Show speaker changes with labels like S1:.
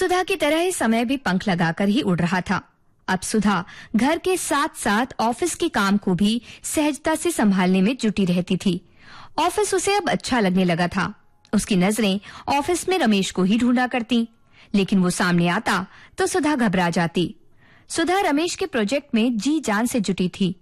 S1: सुधा की तरह ही समय भी पंख लगाकर ही उड़ रहा था। अब सुधा घर के साथ साथ ऑफिस के काम को भी सहजता से संभालने में जुटी रहती थी। ऑफिस उसे अब अच्छा लगने लगा था। उसकी नजरें ऑफिस में रमेश को ही ढूंढा करती, लेकिन वो सामने आता तो सुधा घबरा जाती। सुधा रमेश के प्रोजेक्ट में जी जान से जुटी थी।